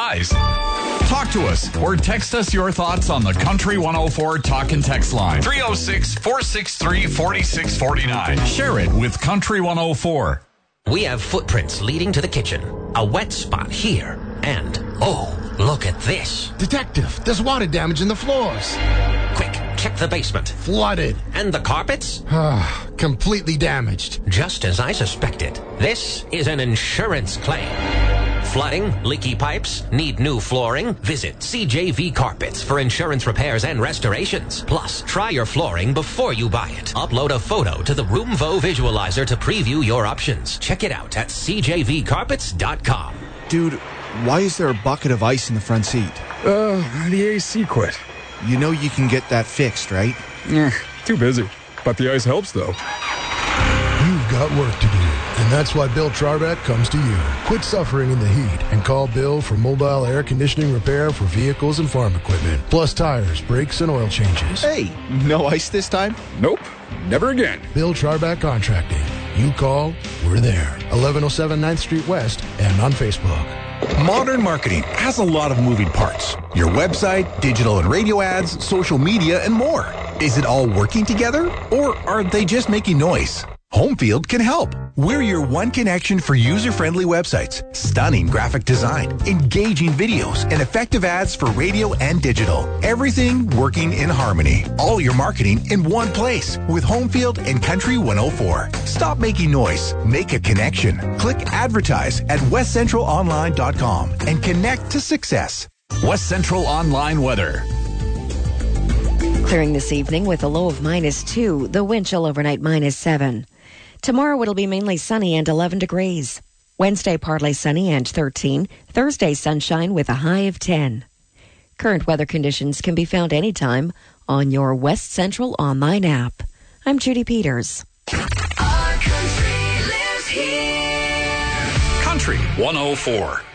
surprise. Talk to us or text us your thoughts on the Country 104 Talk and Text line. 306-463-4649. Share it with Country 104. We have footprints leading to the kitchen, a wet spot here, and, oh, look at this. Detective, there's water damage in the floors. Quick, check the basement. Flooded. And the carpets? Completely damaged. Just as I suspected. This is an insurance claim. Flooding, leaky pipes, need new flooring? Visit CJV Carpets for insurance repairs and restorations. Plus, try your flooring before you buy it. Upload a photo to the Roomvo Visualizer to preview your options. Check it out at cjvcarpets.com. Dude, why is there a bucket of ice in the front seat? The AC quit. You know you can get that fixed, right? Too busy. But the ice helps, though. You've got work to do, and that's why Bill Charback comes to you. Quit suffering in the heat and call Bill for mobile air conditioning repair for vehicles and farm equipment, plus tires, brakes, and oil changes. Hey, no ice this time? Nope, never again. Bill Charback Contracting. You call, we're there. 1107 9th Street West and on Facebook. Modern marketing has a lot of moving parts. Your website, digital and radio ads, social media, and more. Is it all working together, or are they just making noise? Homefield can help. We're your one connection for user-friendly websites, stunning graphic design, engaging videos, and effective ads for radio and digital. Everything working in harmony. All your marketing in one place with Homefield and Country 104. Stop making noise. Make a connection. Click advertise at westcentralonline.com and connect to success. West Central Online weather. Clearing this evening with a low of -2, the wind chill overnight -7. Tomorrow it'll be mainly sunny and 11 degrees. Wednesday partly sunny and 13. Thursday sunshine with a high of 10. Current weather conditions can be found anytime on your West Central Online app. I'm Judy Peters. Country 104.